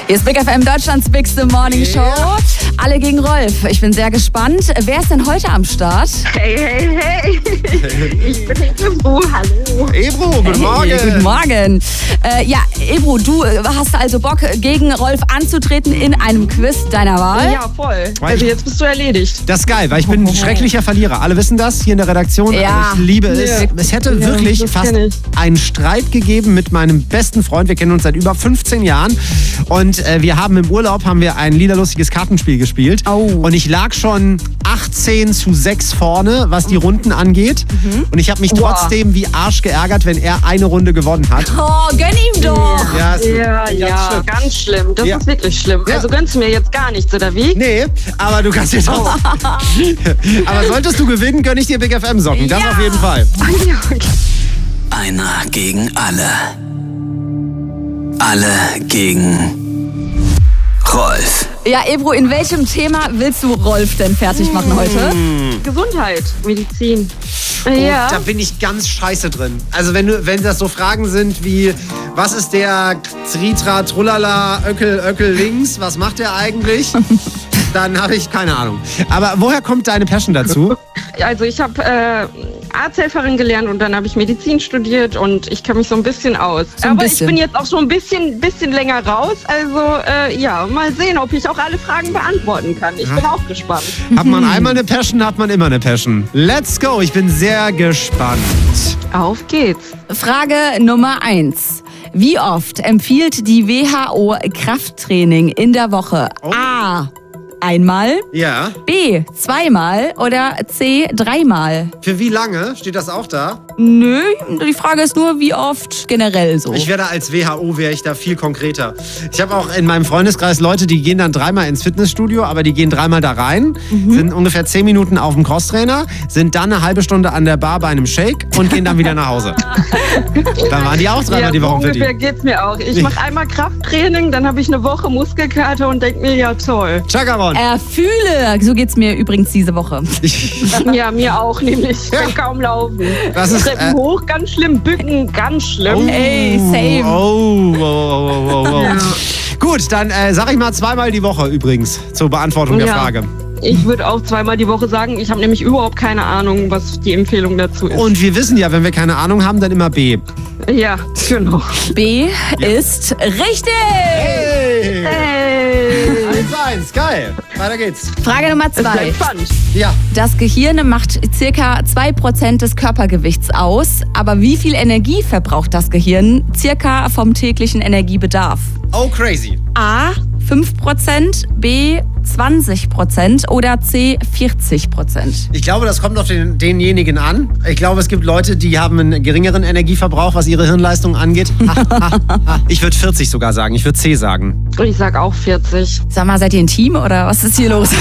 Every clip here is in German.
Hier ist Big FM, Deutschlands bigste Morning Show. Alle gegen Rolf. Ich bin sehr gespannt. Wer ist denn heute am Start? Hey. Ich bin Ebro, hallo. Ebro, guten Morgen. Hey, guten Morgen. Ebro, du hast also Bock, gegen Rolf anzutreten in einem Quiz deiner Wahl? Ja, voll. Also jetzt bist du erledigt. Das ist geil, weil ich bin ein schrecklicher Verlierer. Alle wissen das hier in der Redaktion. Ja. Ich liebe es. Ja. Es hätte wirklich fast einen Streit gegeben mit meinem besten Freund. Wir kennen uns seit über 15 Jahren. Und wir haben im Urlaub ein liederlustiges Kartenspiel gespielt. Oh. Und ich lag schon 18:6 vorne, was die Runden angeht. Und ich habe mich trotzdem wie Arsch geärgert, wenn er eine Runde gewonnen hat. Oh, gönn ihm doch. Ja, ganz schlimm. Das ist wirklich schlimm. Ja. Also gönnst du mir jetzt gar nichts, oder wie? Nee, aber du kannst jetzt auch. Aber solltest du gewinnen, gönn ich dir Big FM Socken. Das auf jeden Fall. Ja, okay. Einer gegen alle. Alle gegen Rolf. Ja, Ebro, in welchem Thema willst du Rolf denn fertig machen heute? Gesundheit, Medizin. Da bin ich ganz scheiße drin. Also wenn das so Fragen sind wie, was ist der Tritra, Trullala, Öckel links, was macht der eigentlich? Dann habe ich keine Ahnung. Aber woher kommt deine Passion dazu? Also ich habe Arzthelferin gelernt und dann habe ich Medizin studiert und ich kenne mich so ein bisschen aus. Aber ich bin jetzt auch schon ein bisschen länger raus. Also mal sehen, ob ich auch alle Fragen beantworten kann. Ich bin auch gespannt. Hat man einmal eine Passion, hat man immer eine Passion. Let's go, ich bin sehr gespannt. Auf geht's. Frage Nummer 1. Wie oft empfiehlt die WHO Krafttraining in der Woche? A. Einmal, Ja. B. Zweimal oder C. Dreimal? Für wie lange? Steht das auch da? Nö, die Frage ist nur, wie oft generell so. Ich wäre als WHO wäre ich da viel konkreter. Ich habe auch in meinem Freundeskreis Leute, die gehen dann 3-mal ins Fitnessstudio, aber die gehen 3-mal da rein, sind ungefähr 10 Minuten auf dem Crosstrainer, sind dann eine halbe Stunde an der Bar bei einem Shake und gehen dann wieder nach Hause. Dann waren die auch 3-mal die Woche ungefähr fit. geht's mir auch. Ich mache einmal Krafttraining, dann habe ich eine Woche Muskelkater und denke mir, ja toll. Chakaron. Fühle, so geht's mir übrigens diese Woche. Ja, mir auch, nämlich. Ich kann kaum laufen. Das ist, Treppen hoch, ganz schlimm, Bücken, ganz schlimm. Ey, same. Oh. Gut, dann sag ich mal 2-mal die Woche übrigens zur Beantwortung der Ja. Frage. Ich würde auch 2-mal die Woche sagen. Ich habe nämlich überhaupt keine Ahnung, was die Empfehlung dazu ist. Und wir wissen ja, wenn wir keine Ahnung haben, dann immer B. Ja, genau. B ist richtig. Hey! Hey. 1-1, geil. Weiter geht's. Frage Nummer Es 2. bleibt spannend. Ja. Das Gehirn macht circa 2% des Körpergewichts aus. Aber wie viel Energie verbraucht das Gehirn circa vom täglichen Energiebedarf? Oh, crazy. A. 5%, B. 20% oder C. 40%? Ich glaube, das kommt auf denjenigen an. Ich glaube, es gibt Leute, die haben einen geringeren Energieverbrauch, was ihre Hirnleistung angeht. Ich würde 40 sogar sagen. Ich würde C sagen. Ich sag auch 40. Sag mal, seid ihr ein Team oder was ist hier los?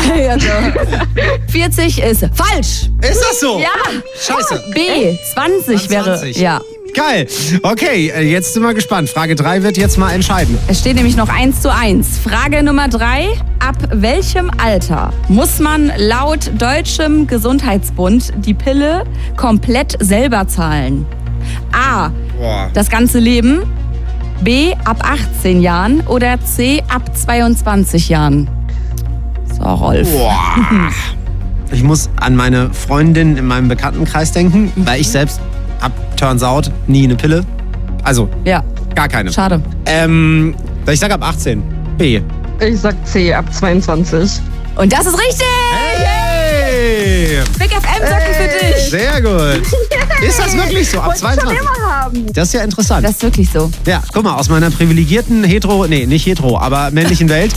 40 ist falsch. Ist das so? Ja. Scheiße. B. 20 wäre. 20. Ja. Geil. Okay, jetzt sind wir gespannt. Frage 3 wird jetzt mal entscheiden. Es steht nämlich noch 1:1. Frage Nummer 3. Ab welchem Alter muss man laut Deutschem Gesundheitsbund die Pille komplett selber zahlen? A. Boah. Das ganze Leben. B. Ab 18 Jahren. Oder C. Ab 22 Jahren. So, Rolf. Boah. Ich muss an meine Freundin in meinem Bekanntenkreis denken, weil ich selbst turns out, nie eine Pille. Also, Ja, gar keine. schade. Ich sag ab 18. B. Ich sag C, ab 22. Und das ist richtig! Hey! Big FM-Socken für dich! Sehr gut. Ist das wirklich so? Ab 22? Haben. Das ist ja interessant. Das ist wirklich so. Ja, guck mal, aus meiner privilegierten nicht hetero, aber männlichen Welt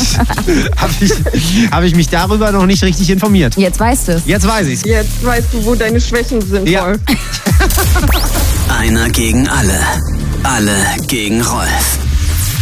hab ich mich darüber noch nicht richtig informiert. Jetzt weißt du es. Jetzt weiß ich's. Jetzt weißt du, wo deine Schwächen sind. Ja. Voll. Einer gegen alle. Alle gegen Rolf.